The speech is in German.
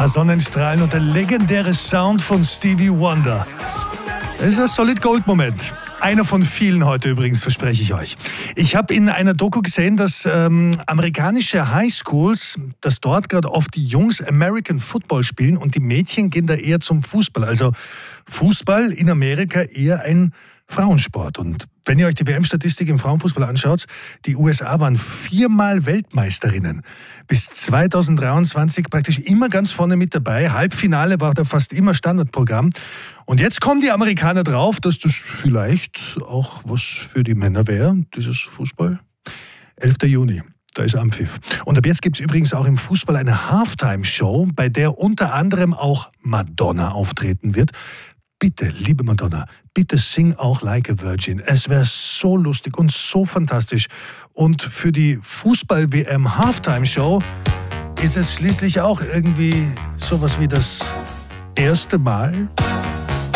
paar Sonnenstrahlen und der legendäre Sound von Stevie Wonder. Das ist ein Solid Gold Moment. Einer von vielen heute übrigens, verspreche ich euch. Ich habe in einer Doku gesehen, dass amerikanische Highschools, dass dort gerade oft die Jungs American Football spielen und die Mädchen gehen da eher zum Fußball. Also Fußball in Amerika eher ein Frauensport. Und wenn ihr euch die WM-Statistik im Frauenfußball anschaut, die USA waren 4-mal Weltmeisterinnen. Bis 2023 praktisch immer ganz vorne mit dabei. Halbfinale war da fast immer Standardprogramm. Und jetzt kommen die Amerikaner drauf, dass das vielleicht auch was für die Männer wäre, dieses Fußball. 11. Juni. Da ist Anpfiff. Und ab jetzt gibt es übrigens auch im Fußball eine Halftime-Show, bei der unter anderem auch Madonna auftreten wird. Bitte, liebe Madonna, bitte sing auch Like a Virgin. Es wäre so lustig und so fantastisch. Und für die Fußball-WM Halftime-Show ist es schließlich auch irgendwie sowas wie das erste Mal,